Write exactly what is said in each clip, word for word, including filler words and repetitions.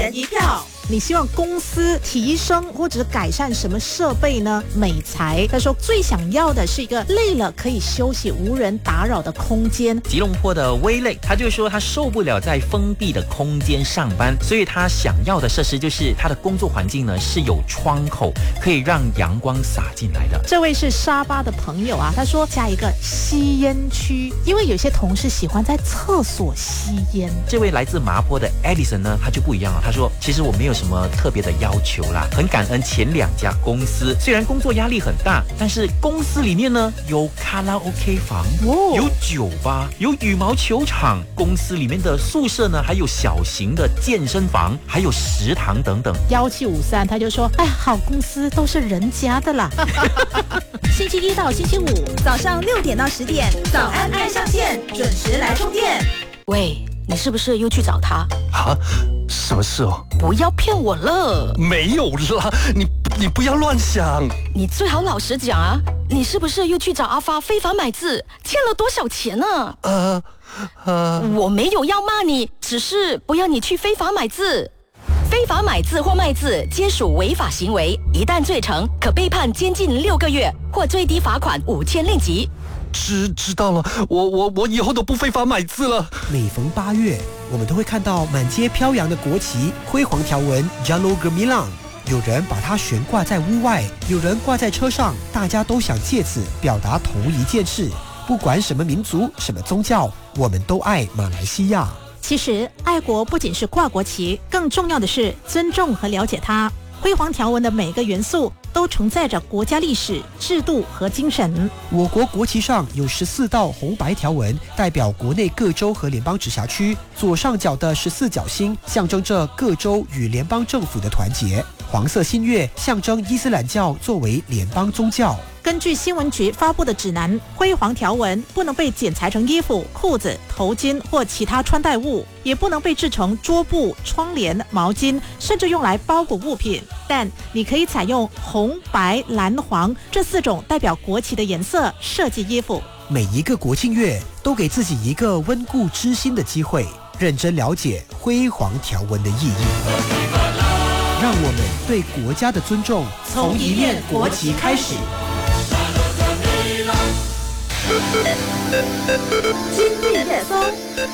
人一票。你希望公司提升或者是改善什么设备呢？美才他说最想要的是一个累了可以休息、无人打扰的空间。 吉隆坡的威累他就说他受不了在封闭的空间上班，所以他想要的设施就是他的工作环境呢是有窗口，可以让阳光洒进来的。 这位是沙巴的朋友啊，他说加一个吸烟区，因为有些同事喜欢在厕所吸烟。 这位来自麻坡的 Edison 呢，他就不一样了。他说其实我没有什么特别的要求啦，很感恩前两家公司，虽然工作压力很大，但是公司里面呢有卡拉 OK 房、哦、有酒吧，有羽毛球场，公司里面的宿舍呢还有小型的健身房，还有食堂等等。 一七五三他就说哎，好公司都是人家的啦。星期一到星期五早上六点到十点，早安爱上线，准时来充电。 喂，你是不是又去找他啊？什么事哦？ 不要骗我了。 没有啦，你你不要乱想。 你最好老实讲啊，你是不是又去找阿发非法买字，欠了多少钱呢？ 呃呃， 我没有要骂你，只是不要你去非法买字。非法买字或卖字皆属违法行为，一旦罪成，可被判监禁六个月或最低罚款五千令吉。 知知道了，我我我以后都不非法买字了。 每逢八月，我们都会看到满街飘扬的国旗，辉煌条纹 Jalur Gemilang。有人把它悬挂在屋外，有人挂在车上，大家都想借此表达同一件事：不管什么民族、什么宗教，我们都爱马来西亚。 其实，爱国不仅是挂国旗，更重要的是尊重和了解它。辉煌条纹的每个元素都承载着国家历史、制度和精神。 我国国旗上有十四道红白条纹，代表国内各州和联邦直辖区。左上角的十四角星象征着各州与联邦政府的团结。黄色新月象征伊斯兰教作为联邦宗教。 根据新闻局发布的指南，辉煌条纹不能被剪裁成衣服、裤子、头巾或其他穿戴物，也不能被制成桌布、窗帘、毛巾，甚至用来包裹物品。但你可以采用红、白、蓝、黄这四种代表国旗的颜色设计衣服。 每一个国庆月都给自己一个温故知新的机会，认真了解辉煌条纹的意义。让我们对国家的尊重从一面国旗开始。 今日热搜。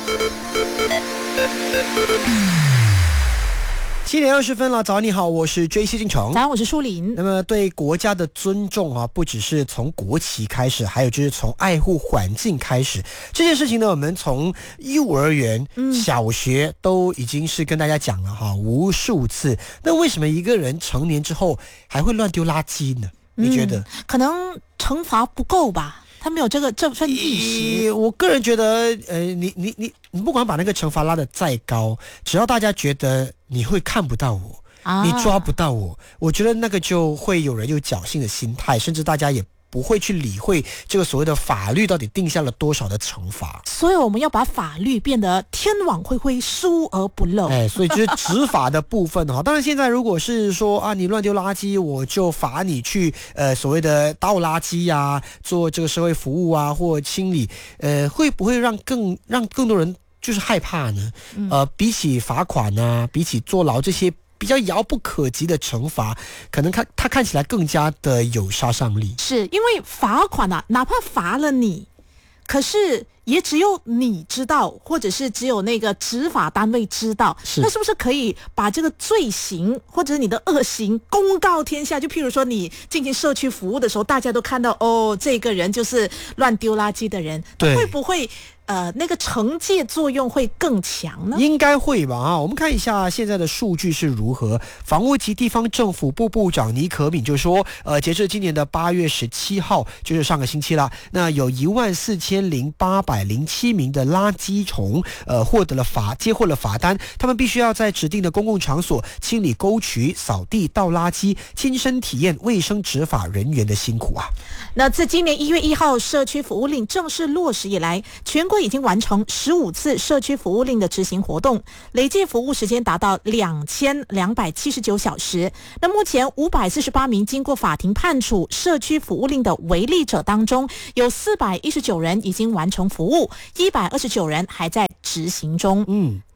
七点二十分了，早上你好，我是 J C 进城。 早上我是舒林。 那么对国家的尊重啊，不只是从国旗开始，还有就是从爱护环境开始。这件事情呢，我们从幼儿园、嗯、小学都已经是跟大家讲了哈，无数次。那为什么一个人成年之后还会乱丢垃圾呢？你觉得？嗯、 可能惩罚不够吧。他没有这个这份意识。 我个人觉得，呃，你你你你不管把那个惩罚拉得再高，只要大家觉得你会看不到我，啊、你抓不到我，我觉得那个就会有人有侥幸的心态，甚至大家也不会去理会这个所谓的法律到底定下了多少的惩罚。 所以我们要把法律变得天网恢恢，疏而不漏。 哎，所以就是执法的部分哈。当然现在如果是说啊，你乱丢垃圾，我就罚你去呃所谓的倒垃圾呀、啊，做这个社会服务啊，或清理，呃，会不会让更让更多人就是害怕呢？嗯、呃，比起罚款啊，比起坐牢这些比较遥不可及的惩罚，可能看它看起来更加的有杀伤力。 是因为罚款啊，哪怕罚了你，可是也只有你知道，或者是只有那个执法单位知道。是那是不是可以把这个罪行或者是你的恶行公告天下？就譬如说你进行社区服务的时候，大家都看到哦，这个人就是乱丢垃圾的人，会不会呃，那个惩戒作用会更强呢？ 应该会吧啊！我们看一下现在的数据是如何。房屋及地方政府部部长倪可敏就说，呃，截至今年的八月十七号，就是上个星期啦，那有一万四千零八百零七名的垃圾虫，呃，获得了罚，接获了罚单，他们必须要在指定的公共场所清理沟渠、扫地、倒垃圾，亲身体验卫生执法人员的辛苦啊。 那自今年一月一号社区服务令正式落实以来，全国已经完成十五次社区服务令的执行活动，累计服务时间达到两千两百七十九小时。那目前五百四十八名经过法庭判处社区服务令的违例者当中，有四百一十九人已经完成服务，一百二十九人还在执行中。 嗯。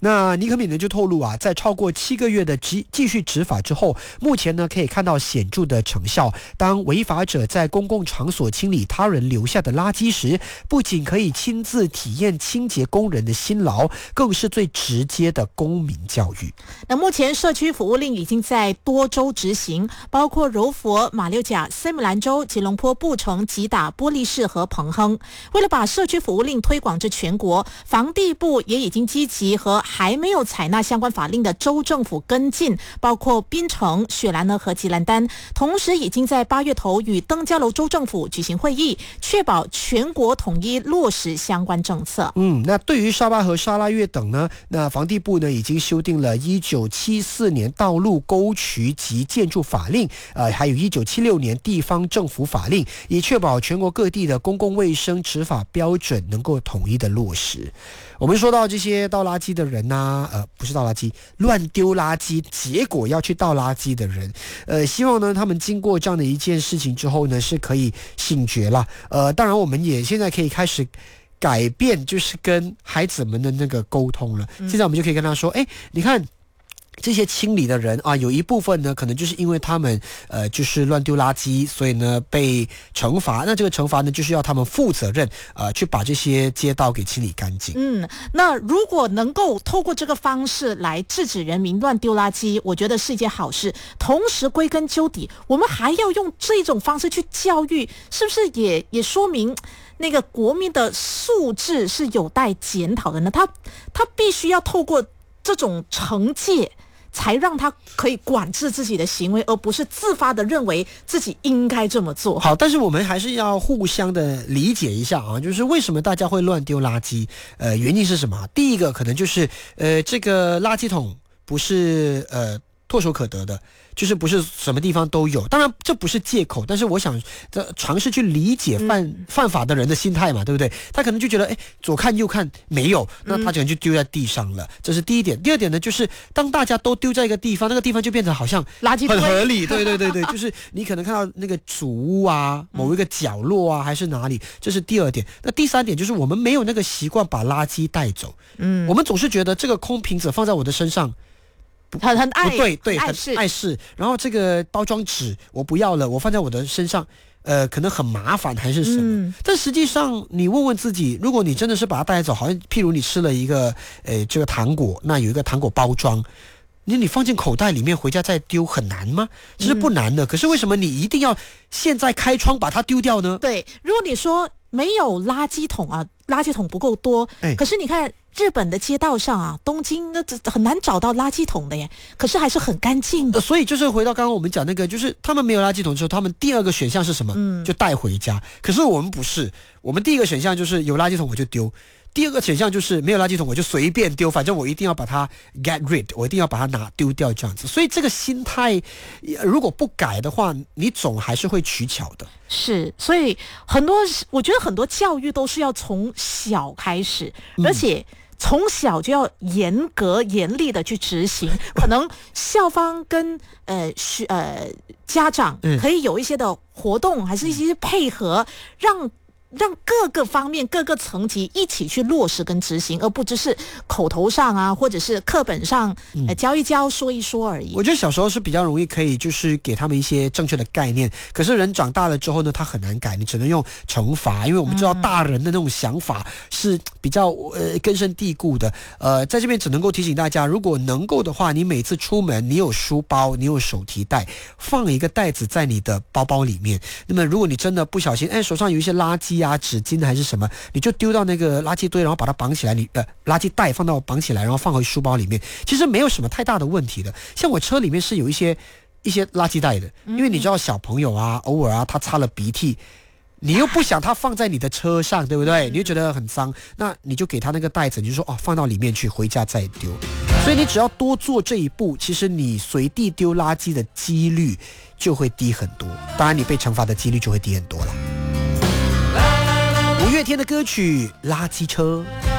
那尼可敏呢就透露啊，在超过七个月的继继续执法之后，目前呢可以看到显著的成效。当违法者在公共场所清理他人留下的垃圾时，不仅可以亲自体验清洁工人的辛劳，更是最直接的公民教育。 那目前社区服务令已经在多州执行，包括柔佛、马六甲、森米兰州、吉隆坡、布城、吉打、波利市和彭亨。为了把社区服务令推广至全国，房地部也已经积极和还没有采纳相关法令的州政府跟进，包括槟城、雪兰呢和吉兰丹，同时已经在八月头与登嘉楼州政府举行会议，确保全国统一落实相关政策。 嗯，那对于沙巴和沙拉越等呢，那房地部呢已经修订了一九七四年道路沟渠及建筑法令，呃，还有一九七六年地方政府法令，以确保全国各地的公共卫生执法标准能够统一的落实。我们说到这些倒垃圾的人呐、啊，呃，不是倒垃圾，乱丢垃圾，结果要去倒垃圾的人，呃，希望呢他们经过这样的一件事情之后呢，是可以醒觉了。呃，当然我们也现在可以开始改变，就是跟孩子们的那个沟通了。现在我们就可以跟他说，哎，你看。这些清理的人啊，有一部分呢，可能就是因为他们呃，就是乱丢垃圾，所以呢被惩罚。那这个惩罚呢，就是要他们负责任，呃，去把这些街道给清理干净。 嗯，那如果能够透过这个方式来制止人民乱丢垃圾，我觉得是一件好事。同时，归根究底，我们还要用这种方式去教育，是不是也也说明那个国民的素质是有待检讨的呢？他他必须要透过这种惩戒，才让他可以管制自己的行为，而不是自发的认为自己应该这么做。 好，但是我们还是要互相的理解一下啊，就是为什么大家会乱丢垃圾？呃，原因是什么？第一个可能就是呃，这个垃圾桶不是呃唾手可得的。就是不是什么地方都有，当然这不是借口，但是我想尝试去理解犯、嗯、犯法的人的心态嘛，对不对？他可能就觉得，哎，左看右看没有，那他可能就丢在地上了，这是第一点。第二点呢，就是当大家都丢在一个地方，那个地方就变成好像垃圾很合理，对对对对，就是你可能看到那个主屋啊，某一个角落啊，还是哪里，这是第二点。那第三点就是我们没有那个习惯把垃圾带走，嗯，我们总是觉得这个空瓶子放在我的身上。 很很爱不对对很很碍事，然后这个包装纸我不要了，我放在我的身上，呃，可能很麻烦还是什么？嗯、但实际上你问问自己，如果你真的是把它带走，好像譬如你吃了一个呃这个糖果，那有一个糖果包装，你你放进口袋里面回家再丢很难吗？其实不难的，嗯、可是为什么你一定要现在开窗把它丢掉呢？ 对，如果你说没有垃圾桶啊，垃圾桶不够多，哎、可是你看。日本的街道上啊，东京那很难找到垃圾桶的耶，可是还是很干净的。 呃、所以就是回到刚刚我们讲那个，就是他们没有垃圾桶之后，他们第二个选项是什么？嗯，就带回家。可是我们不是，我们第一个选项就是有垃圾桶我就丢，第二个选项就是没有垃圾桶我就随便丢，反正我一定要把它 get rid， 我一定要把它拿丢掉这样子。所以这个心态如果不改的话，你总还是会取巧的。 是，所以很多我觉得很多教育都是要从小开始，而且。嗯从小就要严格严厉的去执行，可能校方跟呃学呃家长可以有一些的活动，还是一些配合，让让各个方面各个层级一起去落实跟执行，而不只是口头上啊，或者是课本上呃教一教说一说而已。 我觉得小时候是比较容易可以就是给他们一些正确的概念，可是人长大了之后呢，他很难改，你只能用惩罚，因为我们知道大人的那种想法是比较呃根深蒂固的。呃，在这边只能够提醒大家，如果能够的话，你每次出门你有书包，你有手提袋，放一个袋子在你的包包里面。那么如果你真的不小心，哎，手上有一些垃圾啊、纸巾还是什么，你就丢到那个垃圾堆，然后把它绑起来，你呃垃圾袋放到绑起来，然后放回书包里面，其实没有什么太大的问题的。像我车里面是有一些一些垃圾袋的，因为你知道小朋友啊，偶尔啊他擦了鼻涕，你又不想他放在你的车上，对不对？你就觉得很脏，那你就给他那个袋子，你就说哦，放到里面去，回家再丢。所以你只要多做这一步，其实你随地丢垃圾的几率就会低很多，当然你被惩罚的几率就会低很多了。五月天的歌曲《垃圾车》。